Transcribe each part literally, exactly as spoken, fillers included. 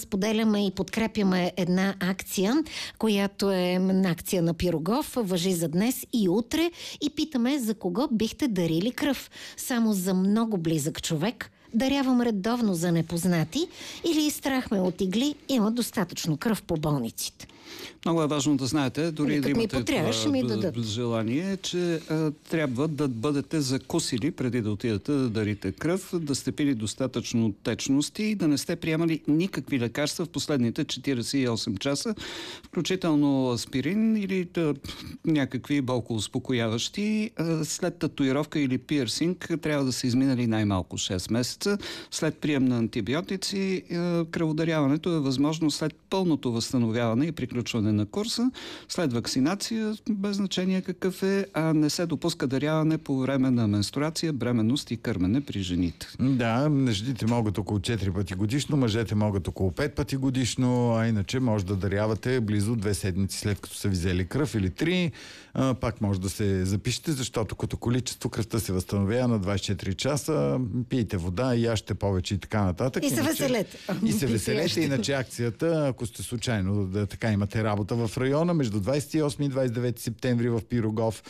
споделяме и подкрепяме една акция, която е акция на Пирогов, важи за днес и утре, и питаме за кого бихте дарили кръв. Само за много близък човек. Дарявам редовно за непознати или страх ме от игли, има достатъчно кръв по болниците. Много е важно да знаете, дори Ами, да имате това желание, че а, трябва да бъдете закусили преди да отидете да дарите кръв, да сте пили достатъчно течности и да не сте приемали никакви лекарства в последните четиридесет и осем часа, включително аспирин или да, някакви болкоуспокояващи. А, след татуировка или пирсинг трябва да са изминали най-малко шест месеца. След прием на антибиотици, а, кръводаряването е възможно след пълното възстановяване и приключване на курса, след вакцинация, без значение какъв е, а не се допуска даряване по време на менструация, бременност и кърмене при жените. Да, жените могат около четири пъти годишно, мъжете могат около пет пъти годишно, а иначе може да дарявате близо две седмици след като са ви взели кръв или три. А, пак може да се запишете, защото като количество кръвта се възстановява на двадесет и четири часа, пийте вода, яжте повече и така нататък. И се иначе, веселете. И се веселете, иначе акцията, ако сте случайно да така имате работа в района, между двадесет и осми и двадесет и девети септември в Пирогов,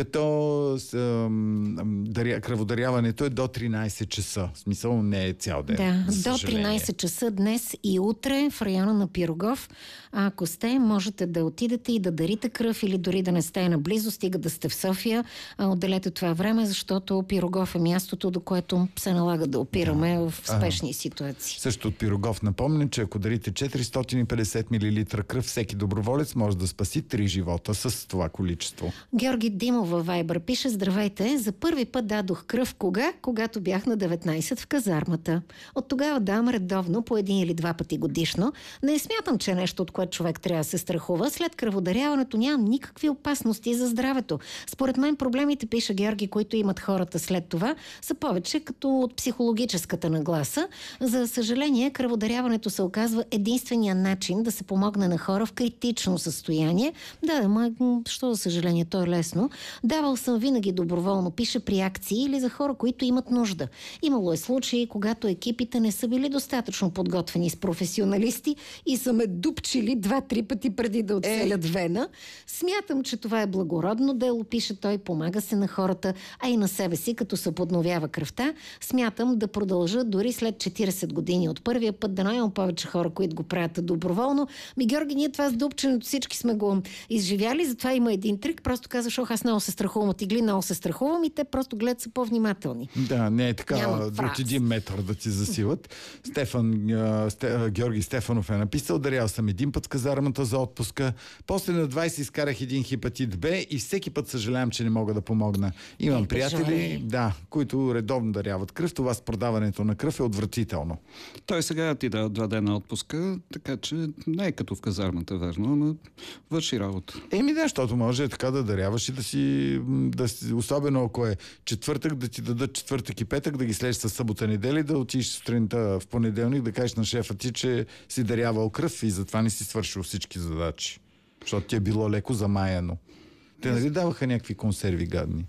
като с, ам, даря, кръводаряването е до тринадесет часа. В смисъл не е цял ден. Да, до тринадесет часа днес и утре в района на Пирогов. А ако сте, можете да отидете и да дарите кръв или дори да не сте наблизо, стига да сте в София. А, отделете това време, защото Пирогов е мястото, до което се налага да опираме да. в спешни а, ситуации. Също от Пирогов напомня, че ако дарите четиристотин и петдесет милилитра кръв, всеки доброволец може да спаси три живота с това количество. Георги Димов във Вайбър пише: здравейте, за първи път дадох кръв кога? Когато бях на деветнадесет в казармата. От тогава давам редовно по един или два пъти годишно. Не смятам, че е нещо, от което човек трябва да се страхува. След кръводаряването нямам никакви опасности за здравето. Според мен проблемите, пише Георги, които имат хората след това, са повече като от психологическата нагласа. За съжаление, кръводаряването се оказва единствения начин да се помогне на хора в критично състояние. Да, да, ма, що за съжаление, то е лесно. Давал съм винаги доброволно, пише, при акции или за хора, които имат нужда. Имало е случаи, когато екипите не са били достатъчно подготвени с професионалисти и са ме дупчили два-три пъти преди да отселят е. вена. Смятам, че това е благородно дело, пише той, помага се на хората, а и на себе си, като се подновява кръвта. Смятам да продължа дори след четиридесет години от първия път, да имам повече хора, които го правят доброволно. Ми, Георги, ние това с дупченето всички сме го изживяли, затова има един трик. Просто казваш: ох, аз много се страхувам от игли, много се страхувам, и те просто гледат са по-внимателни. Да, не е така от един метър да ти засилат. Стефан, а, Сте, Георги Стефанов е написал: дарял съм един път в казармата за отпуска, после на двадесет изкарах един хепатит Б и всеки път съжалявам, че не мога да помогна. Имам е, приятели, да, които редовно даряват кръв. Това с продаването на кръв е отвратително. Той сега ти дава два дена отпуска, така че не е като в казармата, верно, но върши работа. Еми да, защото може така да даряваш и да си, да си, особено ако е четвъртък, да ти дадат четвъртък и петък, да ги слезеш със събота неделя, да отидеш сутринта в понеделник, да кажеш на шефа ти, че си дарявал кръв и затова не си свършил всички задачи. Защото ти е било леко замаяно. Те нали даваха някакви консерви гадни?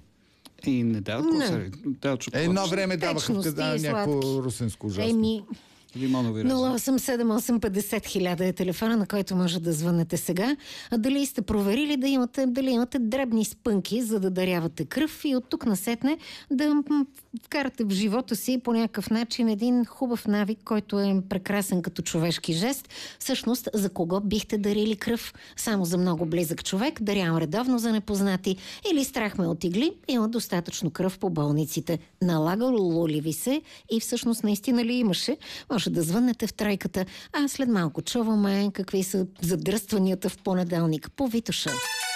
И не дават консерви. Е, едно време даваха в каза някакво русенско ужасно. Еми... нула осем седем осем петдесет хиляда е телефона, на който може да звънете сега. А дали сте проверили да имате, дали имате дребни спънки, за да дарявате кръв, и от тук насетне да вкарате в живота си по някакъв начин един хубав навик, който е прекрасен като човешки жест. Всъщност, за кого бихте дарили кръв? Само за много близък човек, дарявам редовно за непознати, или страх ме от игли, има достатъчно кръв по болниците. Налагало ли ви се и всъщност наистина ли имаше? Може да звъннете в тройката, а след малко чуваме какви са задръстванията в понеделник по Витоша.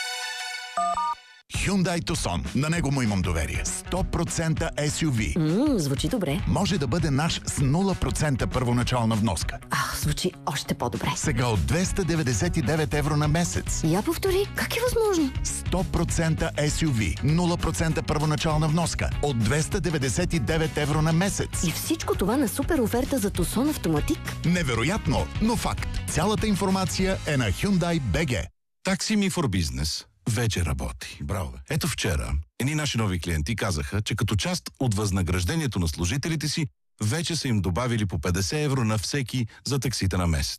Hyundai Tucson. На него му имам доверие. сто процента ес ю ви. Ммм, звучи добре. Може да бъде наш с нула процента първоначална вноска. Ах, звучи още по-добре. Сега от двеста деветдесет и девет евро на месец. Я повтори, как е възможно? сто процента ес ю ви. нула процента първоначална вноска. От двеста деветдесет и девет евро на месец. И всичко това на супер оферта за Tucson Автоматик? Невероятно, но факт. Цялата информация е на Hyundai би джи. Taxi Me for Business вече работи. Браво. Ето вчера едни наши нови клиенти казаха, че като част от възнаграждението на служителите си вече са им добавили по петдесет евро на всеки за таксита на месец.